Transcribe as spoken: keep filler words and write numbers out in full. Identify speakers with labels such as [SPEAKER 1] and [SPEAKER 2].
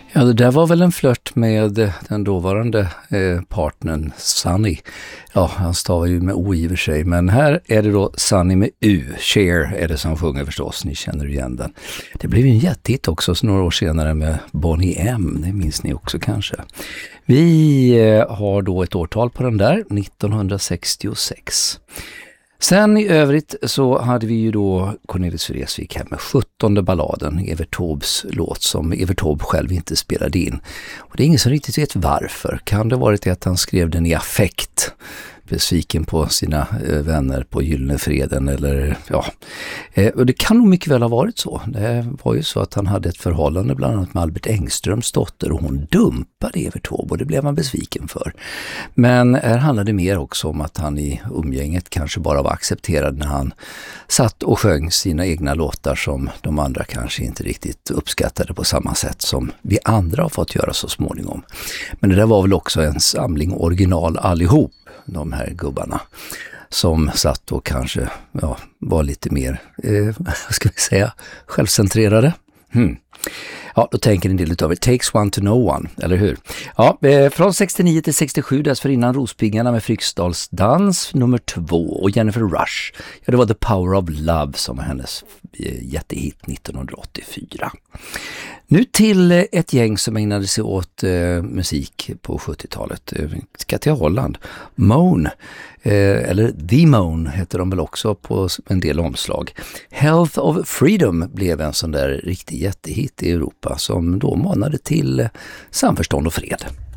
[SPEAKER 1] Ja, det där var väl en flört med den dåvarande eh, partnern Sunny. Ja, han stavar ju med O i och för sig, men här är det då Sunny med U. Cher är det som sjunger förstås, ni känner igen den. Det blev ju en jättehit också så några år senare med Boney M, det minns ni också kanske. Vi eh, har då ett årtal på den där, nittonhundrasextiosex. Sen i övrigt så hade vi ju då Cornelis Vreeswijk här med sjuttonde balladen, Evert Taubes låt som Evert Taube själv inte spelade in. Och det är ingen som riktigt vet varför. Kan det varit att han skrev den i affekt, besviken på sina eh, vänner på Gyllene Freden eller ja. Eh, och det kan nog mycket väl ha varit så. Det var ju så att han hade ett förhållande bland annat med Albert Engströms dotter och hon dumpade Evert Taube och det blev han besviken för. Men här handlade det mer också om att han i umgänget kanske bara var accepterad när han satt och sjöng sina egna låtar som de andra kanske inte riktigt uppskattade på samma sätt som vi andra har fått göra så småningom. Men det där var väl också en samling original allihop, de här gubbarna som satt och kanske ja, var lite mer, eh, vad ska vi säga, självcentrerade. Hmm. Ja, då tänker en del utav it takes one to know one, eller hur? Ja, eh, från sextionio till sextiosju, dessförinnan Rospiggarna med Fryksdals dans nummer två och Jennifer Rush. Ja, det var The Power of Love som var hennes eh, jättehit nittonhundraåttiofyra. Nu till eh, ett gäng som ägnade sig åt eh, musik på sjuttiotalet. Eh, ska till Holland. Moan, eh, eller The Moan heter de väl också på en del omslag. Health of Freedom blev en sån där riktig jättehit i Europa som då manade till samförstånd och fred.